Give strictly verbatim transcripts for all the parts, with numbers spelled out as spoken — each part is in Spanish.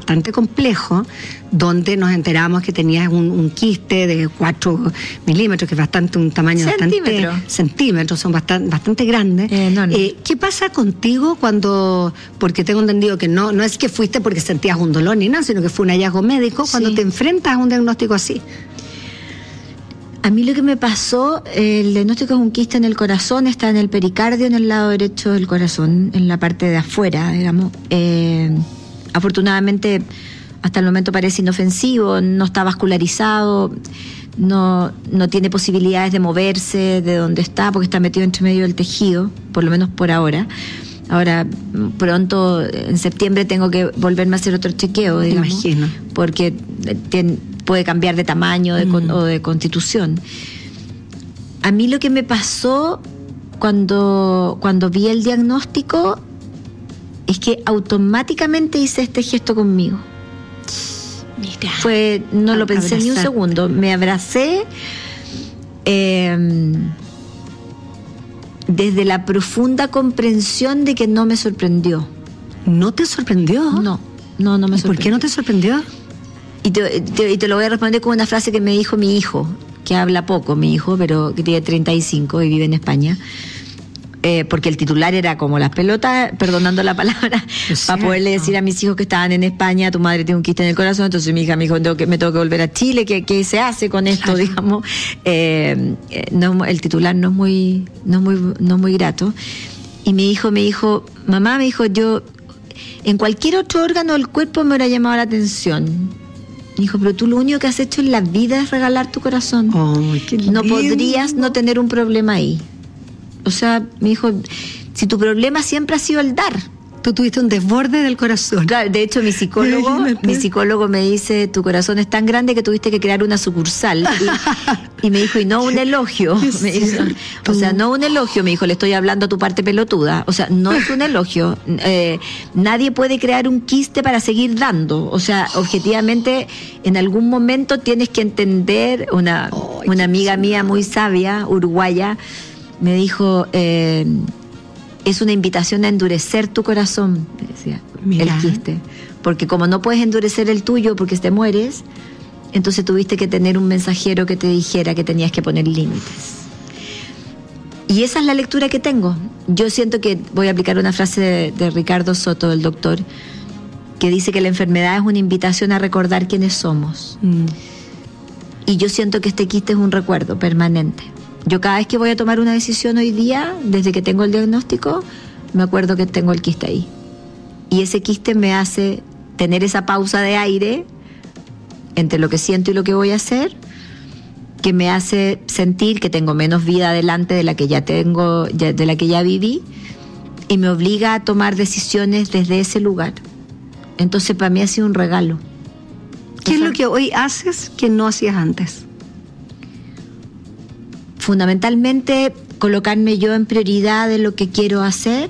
bastante complejo, donde nos enteramos que tenías un, un quiste de cuatro milímetros, que es bastante un tamaño Centímetro. bastante... Centímetros, son bastante, bastante grandes. Eh, no, no. Eh, ¿Qué pasa contigo cuando, porque tengo entendido que no, no es que fuiste porque sentías un dolor ni nada, sino que fue un hallazgo médico, cuando Sí. te enfrentas a un diagnóstico así? A mí lo que me pasó, el diagnóstico es un quiste en el corazón, está en el pericardio, en el lado derecho del corazón, en la parte de afuera, digamos. Eh, afortunadamente, hasta el momento parece inofensivo, no está vascularizado, no, no tiene posibilidades de moverse de donde está, porque está metido entre medio del tejido, por lo menos por ahora. Ahora, pronto, en septiembre, tengo que volverme a hacer otro chequeo, digamos. Me imagino. Porque tiene... puede cambiar de tamaño de con, mm. o de constitución. A mí lo que me pasó cuando, cuando vi el diagnóstico es que automáticamente hice este gesto conmigo. Mira. Fue, no lo pensé abrazar. Ni un segundo. Me abracé eh, desde la profunda comprensión de que no me sorprendió. ¿No te sorprendió? No, no, no me ¿Y sorprendió. por qué no te sorprendió? Y te, te, y te lo voy a responder con una frase que me dijo mi hijo, que habla poco, mi hijo, pero que tiene treinta y cinco y vive en España. Eh, porque el titular era como las pelotas, perdonando la palabra, para poderle decir a mis hijos que estaban en España, tu madre tiene un quiste en el corazón, entonces mi hija me dijo, tengo que, me tengo que volver a Chile, ¿qué, qué se hace con esto? Claro. Digamos, eh, no, el titular no es muy, no es muy, no es muy grato. Y mi hijo me dijo, mamá, me dijo, yo, en cualquier otro órgano del cuerpo me hubiera llamado la atención. Dijo, pero tú lo único que has hecho en la vida es regalar tu corazón. Oh, qué lindo. No podrías no tener un problema ahí. O sea, me dijo, si tu problema siempre ha sido el dar. Tú tuviste un desborde del corazón. Claro, de hecho, mi psicólogo, mi psicólogo me dice, tu corazón es tan grande que tuviste que crear una sucursal. Y, y me dijo, y no un elogio. Me dijo, o sea, no un elogio, me dijo, le estoy hablando a tu parte pelotuda. O sea, no es un elogio. Eh, nadie puede crear un quiste para seguir dando. O sea, objetivamente, en algún momento tienes que entender, una, oh, una amiga mía muy sabia, uruguaya, me dijo... Eh, es una invitación a endurecer tu corazón, me decía. Mira. El quiste. Porque como no puedes endurecer el tuyo porque te mueres, entonces tuviste que tener un mensajero que te dijera que tenías que poner límites. Y esa es la lectura que tengo. Yo siento que voy a aplicar una frase de, de Ricardo Soto, el doctor, que dice que la enfermedad es una invitación a recordar quiénes somos. Mm. Y yo siento que este quiste es un recuerdo permanente. Yo cada vez que voy a tomar una decisión hoy día, desde que tengo el diagnóstico, me acuerdo que tengo el quiste ahí. Y ese quiste me hace tener esa pausa de aire entre lo que siento y lo que voy a hacer, que me hace sentir que tengo menos vida adelante de la que ya tengo, de la que ya viví, y me obliga a tomar decisiones desde ese lugar. Entonces para mí ha sido un regalo. ¿Qué es lo que hoy haces que no hacías antes? Fundamentalmente colocarme yo en prioridad de lo que quiero hacer.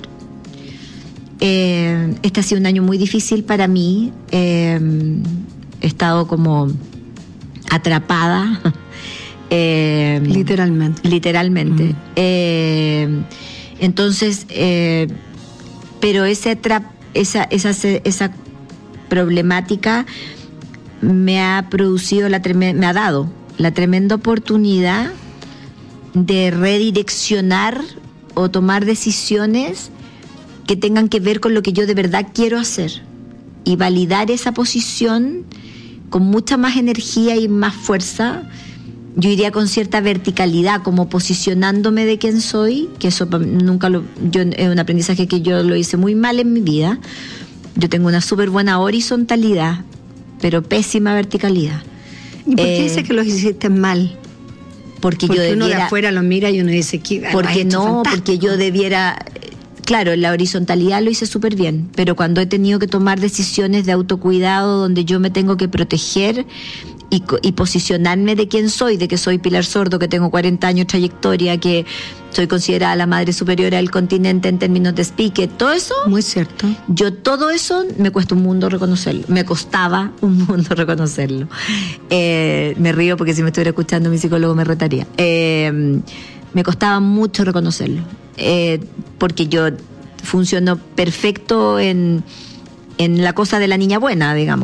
Eh, este ha sido un año muy difícil para mí. Eh, he estado como atrapada. Eh, literalmente. Literalmente. Mm. Eh, entonces, eh, pero ese tra- esa, esa, esa problemática me ha producido, la trem- me ha dado la tremenda oportunidad de redireccionar o tomar decisiones que tengan que ver con lo que yo de verdad quiero hacer y validar esa posición con mucha más energía y más fuerza. Yo iría con cierta verticalidad, como posicionándome de quién soy, que eso nunca lo, yo, es un aprendizaje que yo lo hice muy mal en mi vida. Yo tengo una súper buena horizontalidad, pero pésima verticalidad. ¿Y por qué eh, dices que lo hiciste mal? Porque, porque yo debiera, uno de afuera lo mira y uno dice que porque no, porque yo debiera, claro, en la horizontalidad lo hice súper bien, pero cuando he tenido que tomar decisiones de autocuidado donde yo me tengo que proteger y, y posicionarme de quién soy, de que soy Pilar Sordo, que tengo cuarenta años de trayectoria, que soy considerada la madre superiora del continente en términos de speaker, todo eso, muy cierto. Yo todo eso me cuesta un mundo reconocerlo, me costaba un mundo reconocerlo. Eh, me río porque si me estuviera escuchando mi psicólogo me retaría. Eh, me costaba mucho reconocerlo, eh, porque yo funciono perfecto en, en la cosa de la niña buena, digamos.